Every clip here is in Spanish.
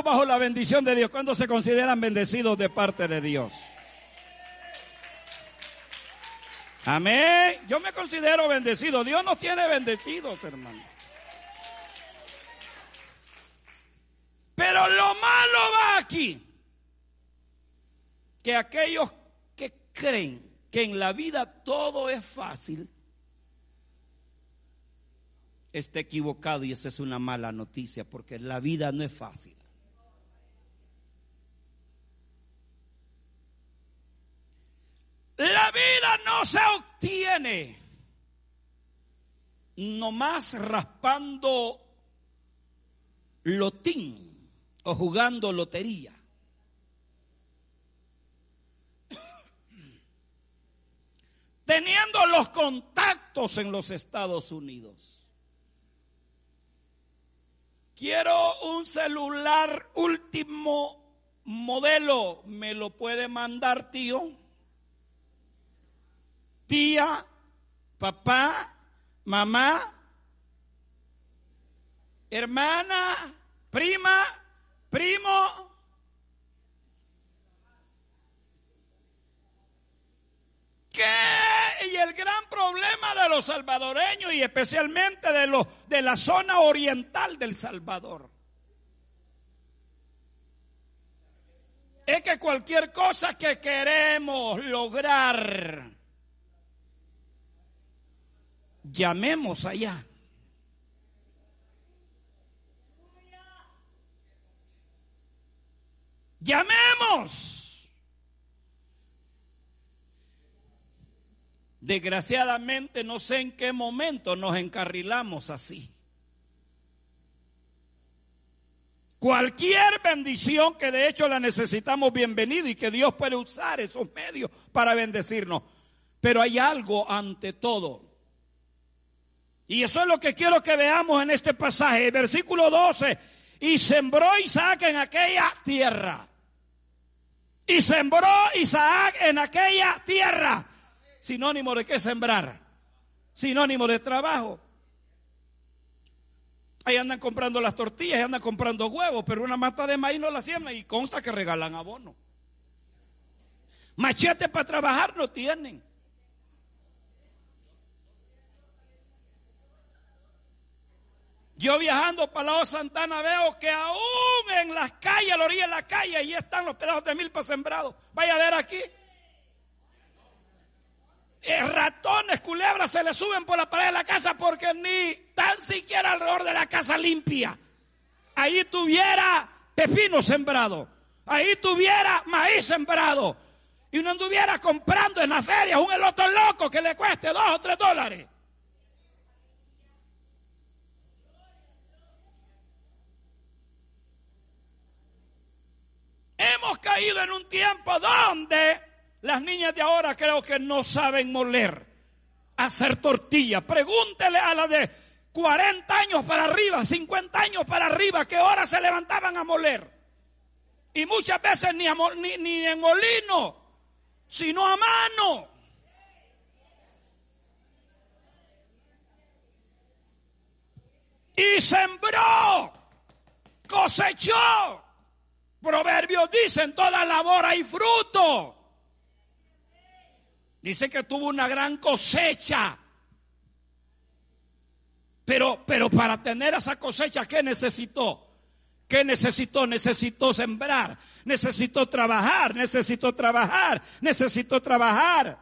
bajo la bendición de Dios? ¿Cuántos se consideran bendecidos de parte de Dios? Amén. Yo me considero bendecido. Dios nos tiene bendecidos, hermanos. Pero lo malo va aquí, que aquellos que creen que en la vida todo es fácil, está equivocado, y esa es una mala noticia, porque la vida no es fácil. La vida no se obtiene nomás raspando lotín o jugando lotería. Teniendo los contactos en los Estados Unidos. Quiero un celular último modelo. ¿Me lo puede mandar, tío? Tía, papá, mamá, hermana, prima, primo. ¿Qué? Y el gran problema de los salvadoreños, y especialmente de la zona oriental del Salvador, es que cualquier cosa que queremos lograr, llamemos allá. Llamemos. Desgraciadamente, no sé en qué momento nos encarrilamos así. Cualquier bendición, que de hecho la necesitamos, bienvenida, y que Dios puede usar esos medios para bendecirnos. Pero hay algo ante todo. Y eso es lo que quiero que veamos en este pasaje. El versículo 12. Y sembró Isaac en aquella tierra. Y sembró Isaac en aquella tierra. Sinónimo de qué sembrar. Sinónimo de trabajo. Ahí andan comprando las tortillas, ahí andan comprando huevos, pero una mata de maíz no la siembran y consta que regalan abono. Machete para trabajar no tienen. Yo viajando para la Santana veo que aún en las calles, a la orilla de la calle, ahí están los pedazos de milpa sembrados. Vaya a ver aquí. Ratones, culebras se le suben por la pared de la casa porque ni tan siquiera alrededor de la casa limpia. Ahí tuviera pepino sembrado, ahí tuviera maíz sembrado, y no anduviera comprando en la feria un elote loco que le cueste $2 o $3. Hemos caído en un tiempo donde las niñas de ahora creo que no saben moler, hacer tortillas. Pregúntele a las de 40 años para arriba, 50 años para arriba, qué hora se levantaban a moler. Y muchas veces ni en molino, sino a mano. Y sembró, cosechó. Proverbios dicen: toda labor hay fruto. Dice que tuvo una gran cosecha. Pero para tener esa cosecha, ¿qué necesitó? ¿Qué necesitó? Necesitó sembrar, necesitó trabajar, necesitó trabajar, necesitó trabajar.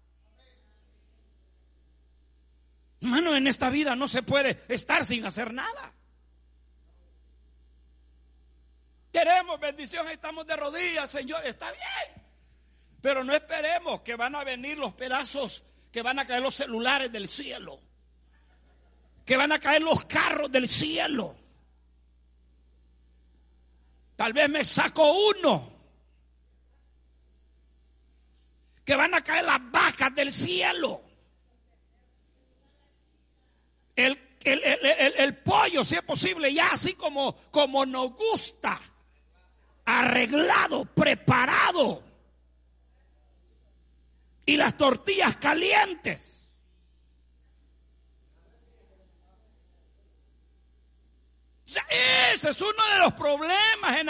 Hermano, en esta vida no se puede estar sin hacer nada. Queremos bendición, estamos de rodillas, Señor, está bien. Pero no esperemos que van a venir los pedazos, que van a caer los celulares del cielo, que van a caer los carros del cielo. Tal vez me saco uno. Que van a caer las vacas del cielo. El pollo, si es posible, ya así como nos gusta. Arreglado, preparado. Y las tortillas calientes. O sea, ese es uno de los problemas en